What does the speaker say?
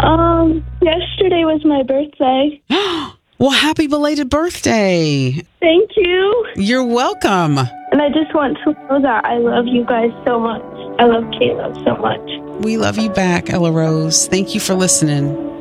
Yesterday was my birthday. Well, happy belated birthday. Thank you. You're welcome. And I just want to know that I love you guys so much. I love Caleb so much. We love you back, Ella Rose. Thank you for listening.